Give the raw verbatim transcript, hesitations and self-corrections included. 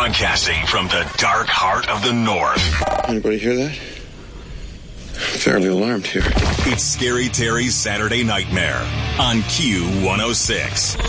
Broadcasting from the dark heart of the North. Anybody hear that? I'm fairly alarmed here. It's Scary Terry's Saturday Nightmare on Q one oh six.